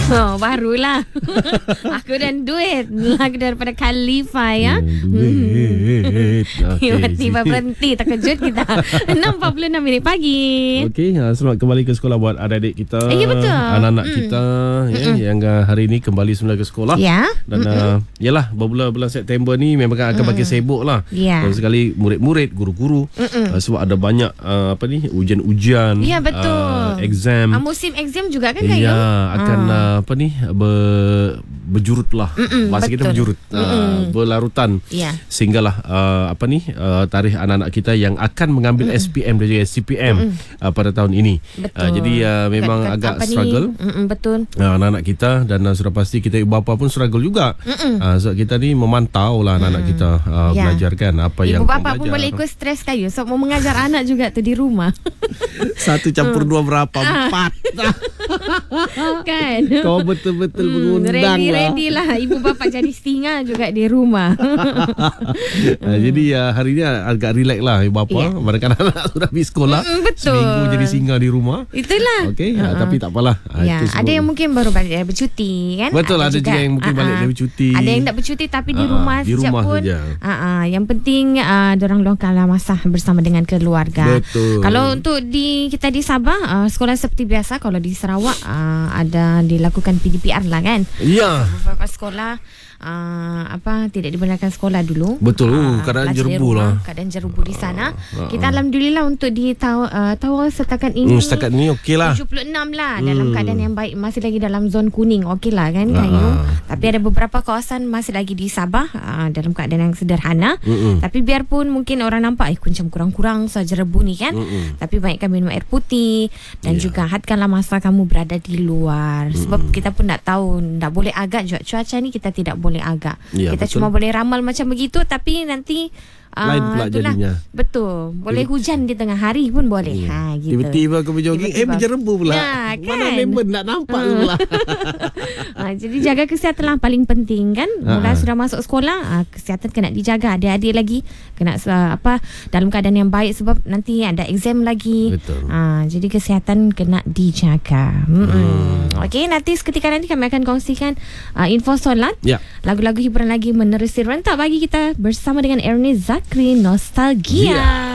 Oh, barulah. Aku dan duit. Lagu daripada Khalifa ya. Duit. Tiba-tiba berhenti, terkejut kita. 6.46 pagi. Okey, selamat kembali ke sekolah buat adik-adik kita. Ya, betul. Anak-anak kita yang hari ini kembali semula ke sekolah. Ya. Dan yalah, bulan September ni memang akan makin sibuk lah. Ya. Sekali murid-murid, guru-guru sebab ada banyak ujian-ujian. Ya, betul. Exam. Musim exam juga kan Ya, kayu? akan berjurut lah. Bahasa kita berjurut. Berlarutan. Ya. Sehinggalah tarikh anak-anak kita yang akan mengambil SPM dan juga SCPM pada tahun ini. Jadi memang agak struggle. Betul. Anak-anak kita dan sudah pasti kita ibu bapa pun struggle juga. Sebab kita ni memantau lah anak-anak kita belajar kan apa ibu yang bapa pun boleh ikut stres kayu. So mau mengajar anak juga tu di rumah. 1 campur 2 berapa? 4. Kan? Kau betul-betul mengundang ready lah. Ibu bapa jadi singa juga di rumah. Jadi hari ni agak relax lah ibu bapa. Mereka anak sudah pergi sekolah. Betul. Seminggu jadi singa di rumah. Itulah. Okey, tapi tak apalah. Ada yang mungkin baru balik dari bercuti kan? Betul, ada juga yang mungkin balik dari bercuti. Ada yang tak bercuti tapi di rumah sejak pun. Yang penting diorang luangkanlah masa bersama dengan keluarga. Betul. Kalau untuk kita di Sabah, sekolah seperti biasa. Kalau di Sarawak ada dilakukan PDPR lah kan? Ya. Beberapa sekolah tidak dibenarkan sekolah dulu. Betul. Keadaan jerubu lah. Keadaan jerubu di sana. Kita alhamdulillah untuk di Tawau setakat ini. Setakat ni okey lah. 76 lah dalam keadaan yang baik, masih lagi dalam zon kuning. Okey lah kan kayu. Tapi ada beberapa kawasan masih lagi di Sabah dalam keadaan yang sederhana. Tapi biarpun mungkin orang nampak macam kurang-kurang saja jerubu ni kan. Tapi baikkan minum air putih dan juga hadkanlah masa kamu berada di luar. Sebab kita pun tak tahu, tak boleh agak juga cuaca ni, kita tidak boleh agak. Kita cuma boleh ramal macam begitu, tapi nanti lain pula jadinya. Betul. Boleh hujan di tengah hari pun boleh. Gitu. Tiba-tiba aku berjogging, berjerebu pula. Kan? Mana member nak nampak pula. Jadi jaga kesihatan lah paling penting kan. Mula sudah masuk sekolah, kesihatan kena dijaga. Adik-adik lagi kena dalam keadaan yang baik sebab nanti ada exam lagi. Betul. Jadi kesihatan kena dijaga. Okey, nanti seketika nanti kami akan kongsikan info solat. Lagu-lagu hiburan lagi menerusi rentak bagi kita bersama dengan Ernie Zakri Nostalgia.